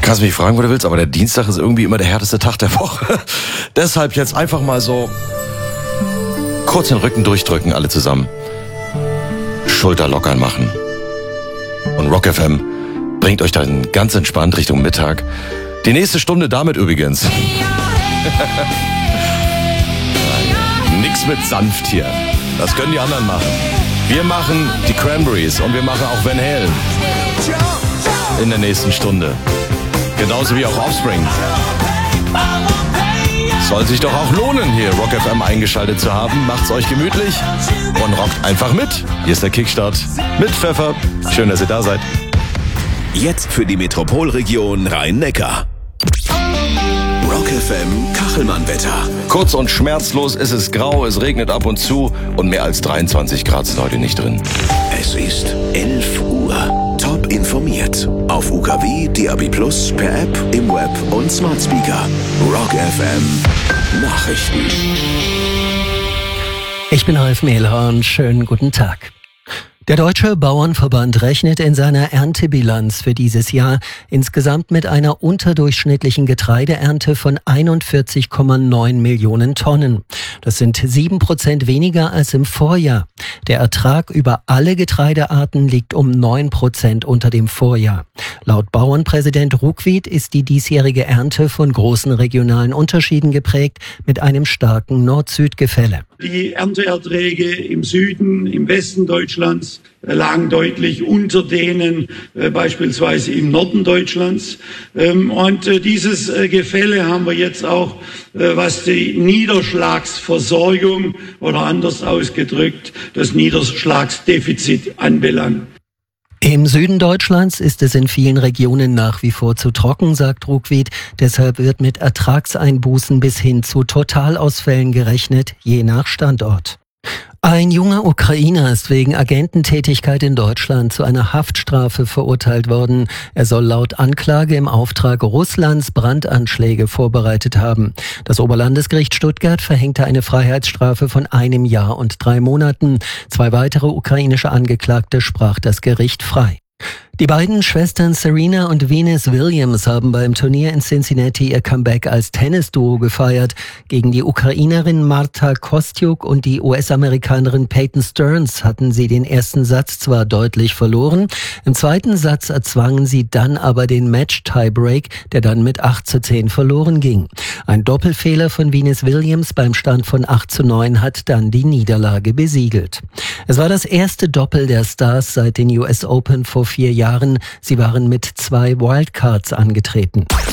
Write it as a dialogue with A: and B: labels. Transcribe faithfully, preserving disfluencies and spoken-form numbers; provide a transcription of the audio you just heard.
A: kannst mich fragen, wo du willst, aber der Dienstag ist irgendwie immer der härteste Tag der Woche. Deshalb jetzt einfach mal so kurz den Rücken durchdrücken, alle zusammen. Schulter lockern machen. Und Rock F M bringt euch dann ganz entspannt Richtung Mittag. Die nächste Stunde damit übrigens. Nix mit sanft hier. Das können die anderen machen. Wir machen die Cranberries und wir machen auch Van Halen in der nächsten Stunde. Genauso wie auch Offspring. Soll sich doch auch lohnen, hier Rock F M eingeschaltet zu haben. Macht's euch gemütlich und rockt einfach mit. Hier ist der Kickstart mit Pfeffer. Schön, dass ihr da seid.
B: Jetzt für die Metropolregion Rhein-Neckar. Rock F M Kachelmann-Wetter.
A: Kurz und schmerzlos, es ist grau, es regnet ab und zu und mehr als dreiundzwanzig Grad sind heute nicht drin.
B: Es ist elf Uhr. Top informiert. Auf U K W, D A B plus, per App, im Web und Smart Speaker. Rock F M Nachrichten.
C: Ich bin Ralf Mehlhorn. Schönen guten Tag. Der Deutsche Bauernverband rechnet in seiner Erntebilanz für dieses Jahr insgesamt mit einer unterdurchschnittlichen Getreideernte von einundvierzig Komma neun Millionen Tonnen. Das sind sieben Prozent weniger als im Vorjahr. Der Ertrag über alle Getreidearten liegt um neun Prozent unter dem Vorjahr. Laut Bauernpräsident Ruckwied ist die diesjährige Ernte von großen regionalen Unterschieden geprägt mit einem starken Nord-Süd-Gefälle.
D: Die Ernteerträge im Süden, im Westen Deutschlands lagen deutlich unter denen äh, beispielsweise im Norden Deutschlands. Ähm, und äh, dieses äh, Gefälle haben wir jetzt auch, äh, was die Niederschlagsversorgung oder anders ausgedrückt, das Niederschlagsdefizit anbelangt.
C: Im Süden Deutschlands ist es in vielen Regionen nach wie vor zu trocken, sagt Ruckwied. Deshalb wird mit Ertragseinbußen bis hin zu Totalausfällen gerechnet, je nach Standort. Ein junger Ukrainer ist wegen Agententätigkeit in Deutschland zu einer Haftstrafe verurteilt worden. Er soll laut Anklage im Auftrag Russlands Brandanschläge vorbereitet haben. Das Oberlandesgericht Stuttgart verhängte eine Freiheitsstrafe von einem Jahr und drei Monaten. Zwei weitere ukrainische Angeklagte sprach das Gericht frei. Die beiden Schwestern Serena und Venus Williams haben beim Turnier in Cincinnati ihr Comeback als Tennisduo gefeiert. Gegen die Ukrainerin Marta Kostyuk und die U S-Amerikanerin Peyton Stearns hatten sie den ersten Satz zwar deutlich verloren, im zweiten Satz erzwangen sie dann aber den Match-Tiebreak, der dann mit acht zu zehn verloren ging. Ein Doppelfehler von Venus Williams beim Stand von acht zu neun hat dann die Niederlage besiegelt. Es war das erste Doppel der Stars seit den U S Open vor vier Jahren. Sie waren mit zwei Wildcards angetreten.